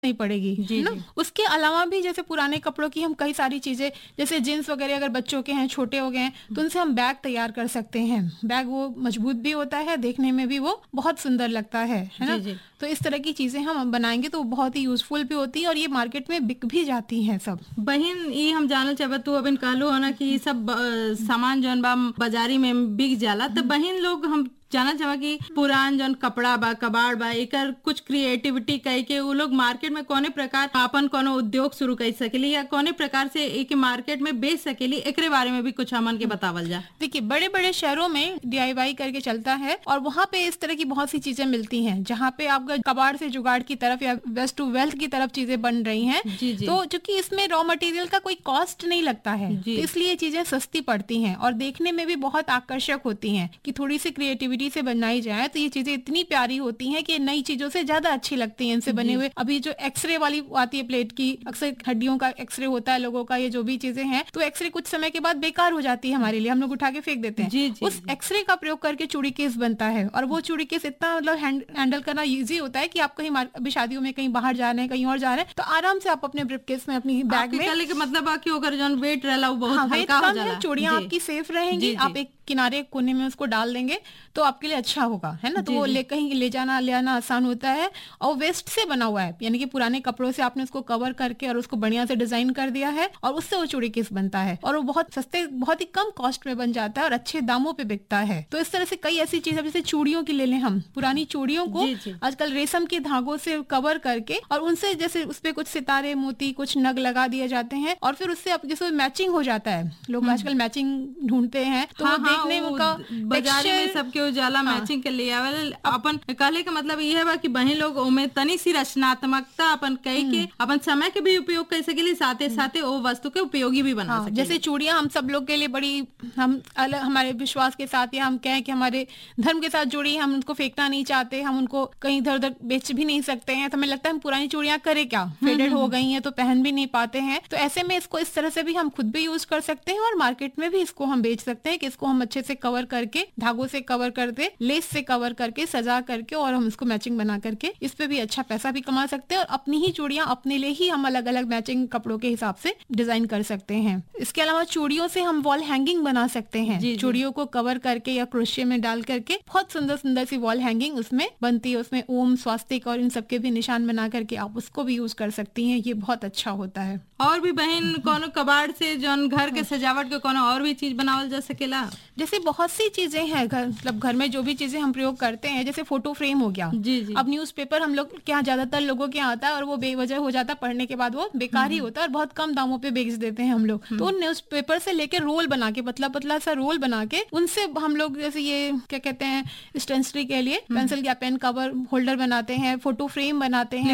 नहीं पड़ेगी, है ना। उसके अलावा भी जैसे पुराने कपड़ों की हम कई सारी चीजें, जैसे जींस वगैरह अगर बच्चों के हैं, छोटे हो गए हैं, तो उनसे हम बैग तैयार कर सकते हैं। बैग वो मजबूत भी होता है, देखने में भी वो बहुत सुंदर लगता है ना। तो इस तरह की चीजें हम बनाएंगे तो बहुत ही यूजफुल भी होती है और ये मार्केट में बिक भी जाती हैं सब। बहन ये हम जानल चाहब तू अबिन कहलू हो ना कि सब सामान जौन बा बाजारी में बिक जाला, तो बहन लोग हम जाना चाहवा कि पुरान जौन कपड़ा बा, कबाड़ बा, एकर कुछ क्रिएटिविटी कह के वो लोग मार्केट में कोने प्रकार अपन कोनो उद्योग शुरू कर सकेली या कोने प्रकार से एक मार्केट में बेच सकेली, एकरे बारे में भी कुछ हमन के बतावल जा। देखिए बड़े बड़े शहरों में DIY करके चलता है और वहाँ पे इस तरह की बहुत सी चीजें मिलती हैं, जहाँ पे आपका कबाड़ से जुगाड़ की तरफ या वेस्ट टू वेल्थ की तरफ चीजें बन रही हैं। तो चूंकि इसमें रॉ मटेरियल का कोई कॉस्ट नहीं लगता है, तो इसलिए चीजें सस्ती पड़ती हैं और देखने में भी बहुत आकर्षक होती हैं कि थोड़ी सी क्रिएटिविटी से बनाई जाए तो ये चीजें इतनी प्यारी होती हैं कि नई चीजों से ज्यादा अच्छी लगती हैं इनसे बने हुए। अभी जो एक्सरे वाली आती है प्लेट की, अक्सर हड्डियों का एक्सरे होता है लोगों का, ये जो भी चीजें हैं, तो एक्सरे कुछ समय के बाद बेकार हो जाती है हमारे लिए, हम लोग उठा के फेंक देते हैं। उस एक्सरे का प्रयोग करके चूड़ी केस बनता है और वो चूड़ी केस इतना मतलब हैंडल करना इजी होता है कि आप कहीं अभी शादियों में कहीं बाहर जा रहे हैं, कहीं और जा रहे हैं, तो आराम से आप अपने ब्रीफ केस में अपनी बैग में मतलब वेट रहला बहुत हल्का हो जाला, चूड़ियां आपकी सेफ रहेंगी। आप एक किनारे कोने में उसको डाल देंगे तो आपके लिए अच्छा होगा, है ना। तो वो कहीं ले जाना ले आना आसान होता है और वेस्ट से बना हुआ है, यानी कि पुराने कपड़ों से आपने उसको कवर करके और उसको बढ़िया से डिजाइन कर दिया है और उससे वो चूड़ी केस बनता है और वो बहुत सस्ते, बहुत ही कम कॉस्ट में बन जाता है और अच्छे दामों पे बिकता है। तो इस तरह से कई ऐसी चीजें, जैसे चूड़ियों की ले लें हम, पुरानी चूड़ियों को आजकल रेशम के धागों से कवर करके और उनसे जैसे उसपे कुछ सितारे मोती कुछ नग लगा दिए जाते हैं और फिर उससे अब जैसे मैचिंग हो जाता है। लोग आजकल मैचिंग ढूंढते हैं तो वो देखने का बाजार में सबके उजाला मैचिंग के लिए आवेल। अपन कहले का मतलब ये है कि बहन लोग ओमे तनी सी रचनात्मकता अपन कई के अपन समय के भी उपयोग कर सकेली, साथे साथे वो वस्तु के उपयोगी भी बना सकेली। जैसे चूड़ियां हम सब लोग के लिए बड़ी, हम हमारे विश्वास के साथ या हम कहें कि हमारे धर्म के साथ जुड़ी, हम उनको फेंकना नहीं चाहते, हम उनको कहीं इधर उधर बेच भी नहीं सकते हैं, तो हमें लगता है हम पुरानी चूड़ियां करें क्या, फेडेड हो गई हैं तो पहन भी नहीं पाते हैं। तो ऐसे में इसको इस तरह से भी हम खुद भी यूज कर सकते हैं और मार्केट में भी इसको हम बेच सकते हैं कि इसको हम अच्छे से कवर करके, धागों से कवर कर दे, लेस से कवर करके, सजा करके और हम इसको मैचिंग बना करके इस पे भी अच्छा पैसा भी कमा सकते हैं और अपनी ही चूड़ियां अपने लिए ही हम अलग अलग मैचिंग कपड़ों के हिसाब से डिजाइन कर सकते हैं। इसके अलावा चूड़ियों से हम वॉल हैंगिंग बना सकते हैं। चूड़ियों को कवर करके या क्रोशिया में डाल करके बहुत सुंदर सुंदर सी वॉल हैंगिंग उसमें बनती है। उसमें ओम, स्वास्तिक और इन सबके भी निशान बना करके आप उसको भी यूज कर सकती हैं। ये बहुत अच्छा होता है। और भी बहन कोनो कबाड़ से जौन घर के सजावट के कोनो और भी चीज बनावल जा सकेला? जैसे बहुत सी चीजें हैं मतलब घर में जो भी चीजें हम प्रयोग करते हैं, जैसे फोटो फ्रेम हो गया। अब न्यूज़पेपर हम लोग के यहाँ ज्यादातर लोगों के यहाँ आता है और वो बेवजह हो जाता है, पढ़ने के बाद वो बेकार ही होता है और बहुत कम दामों पे बेच देते हैं हम लोग। तो न्यूज़पेपर से लेके रोल बना के, पतला पतला सा रोल बना के, उनसे हम लोग जैसे ये क्या कहते हैं, स्टेंसरी के लिए पेंसिल या पेन कवर होल्डर बनाते हैं, फोटो फ्रेम बनाते हैं,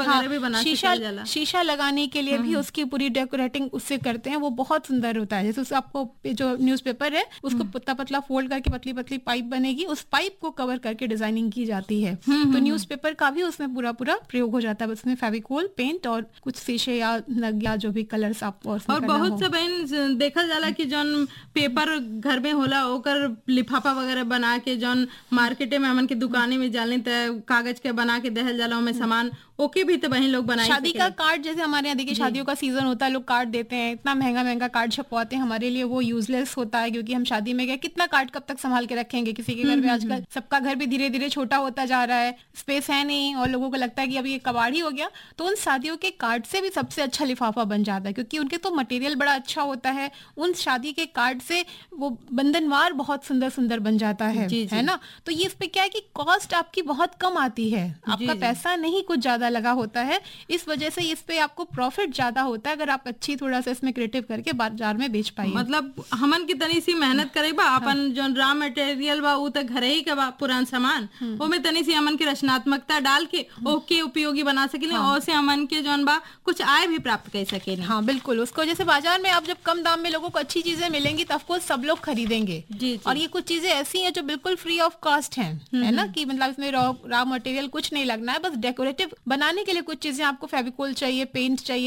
शीशा लगाने के लिए भी उसकी पूरी डेकोरेटिंग उससे करते हैं। वो बहुत सुंदर होता है। जैसे आपको जो न्यूज़पेपर है उसको पतला पतला फोल्ड करके पतली पतली पाइप बनेगी, उस पाइप को कवर करके डिजाइनिंग की जाती है। तो न्यूज़पेपर का भी उसमें पूरा पूरा प्रयोग हो जाता है। उसमें फेविकोल, पेंट और कुछ शीशे या नग या जो भी कलर्स आपको और बहुत से बहन देखा जाला कि जौन पेपर घर में होला ओकर लिफाफा वगैरह बना के जौन मार्केटे में हमन के दुकाने में जाले त कागज के बना के देहल जाला में सामान, ओके भी तो बहन लोग बनाए। शादी का कार्ड, जैसे हमारे यहाँ देखिए शादियों का सीजन होता है, लोग कार्ड देते हैं, इतना महंगा महंगा कार्ड छपवाते हैं, हमारे लिए वो यूजलेस होता है क्योंकि हम शादी में गए कितना कार्ड कब तक संभाल के रखेंगे। किसी के घर में आजकल सबका घर भी धीरे धीरे छोटा होता जा रहा है, स्पेस है नहीं और लोगों को लगता है कि अब ये कबाड़ ही हो गया। तो उन शादियों के कार्ड से भी सबसे अच्छा लिफाफा बन जाता है क्योंकि उनके तो मटेरियल बड़ा अच्छा होता है। उन शादी के कार्ड से वो बंधनवार बहुत सुंदर सुंदर बन जाता है ना। तो ये इस पे क्या है कि कॉस्ट आपकी बहुत कम आती है, आपका पैसा नहीं कुछ ज्यादा लगा होता है, इस वजह से इस पे आपको प्रॉफिट ज्यादा होता है अगर आप अच्छी थोड़ा सा इसमें क्रिएटिव करके बाजार में बेच पाइए। मतलब हमन की तनी सी मेहनत करे बा, अपन जो रॉ मटेरियल बा उ त घरे ही का पुरान सामान ओमे तनी सी हमन की रचनात्मकता डाल के ओके उपयोगी बना सकेले और से हमन के जौन बा कुछ आय भी प्राप्त कर सके। हाँ बिल्कुल। उसको जैसे बाजार में अब जब कम दाम में लोगों को अच्छी चीजें मिलेंगी तो ऑफकोर्स सब लोग खरीदेंगे। और ये कुछ चीजें ऐसी हैं जो बिल्कुल फ्री ऑफ कॉस्ट हैं, है ना, कि मतलब इसमें रॉ मटेरियल कुछ नहीं लगना है, बस डेकोरेटिव बनाने के लिए कुछ चीजें आपको फेविकोल चाहिए, पेंट चाहिए, ब्रश चाहिए,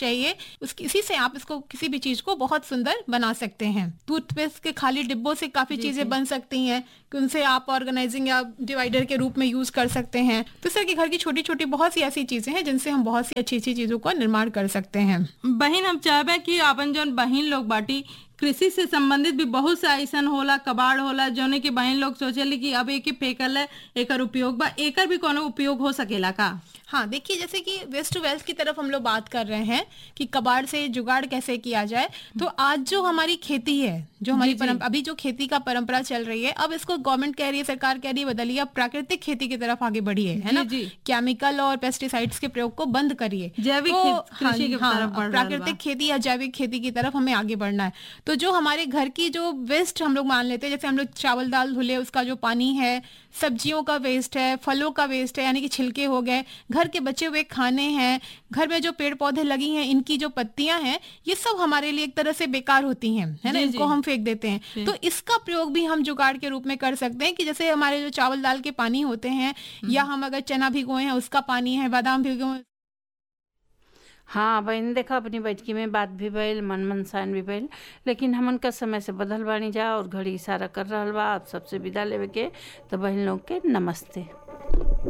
चाहिए, इसी से आप इसको किसी भी चीज को बहुत सुंदर बना सकते हैं। टूथपेस्ट के खाली डिब्बों से काफी चीजें बन सकती हैं कि उनसे आप ऑर्गेनाइजिंग या डिवाइडर के रूप में यूज कर सकते हैं। तो इस तरह की घर की छोटी छोटी बहुत सी ऐसी चीजें हैं जिनसे हम बहुत सी अच्छी अच्छी चीजों का निर्माण कर सकते हैं। बहन, हम चाहबे कि अपन जौन बहन लोग बाटी कृषि से संबंधित भी बहुत सा ऐसन होला, कबाड़ होला, जौने की बहन लोग सोचेली कि अब एक फेंकल है, एकर उपयोग बा, एकर भी कोनो उपयोग हो सकेला का? हाँ, देखिए, जैसे कि वेस्ट टू वेल्थ की तरफ हम लोग बात कर रहे हैं कि कबाड़ से जुगाड़ कैसे किया जाए, तो आज जो हमारी खेती है, जो हमारी अभी जो खेती का परंपरा चल रही है, अब इसको गवर्नमेंट कह रही है, सरकार कह रही है बदलिए, अब प्राकृतिक खेती की तरफ आगे बढ़िए, है ना। केमिकल और पेस्टिसाइड्स के प्रयोग को बंद करिए, जैविक कृषि की तरफ बढ़, प्राकृतिक खेती या जैविक खेती की तरफ हमें आगे बढ़ना है। तो जो हमारे घर की जो वेस्ट हम लोग मान लेते हैं, जैसे हम लोग चावल दाल धुले उसका जो पानी है, सब्जियों का वेस्ट है, फलों का वेस्ट है, यानी कि छिलके हो गए, घर के बचे हुए खाने हैं, घर में जो पेड़ पौधे लगी हैं इनकी जो पत्तियां हैं, ये सब हमारे लिए एक तरह से बेकार होती हैं, है ना, इनको हम फेंक देते हैं। तो इसका प्रयोग भी हम जुगाड़ के रूप में कर सकते हैं कि जैसे हमारे जो चावल दाल के पानी होते हैं, या हम अगर चना भिगोए हैं उसका पानी है, बादाम भिगोए। हाँ बहन, देखा अपनी बैठकी में बात भी भइल, मन मनसान भी भइल, लेकिन हमन का समय से बदल बानी जा और घड़ी इशारा कर रहल बा आप सबसे विदा लेवे के। तो बहन लोग के नमस्ते।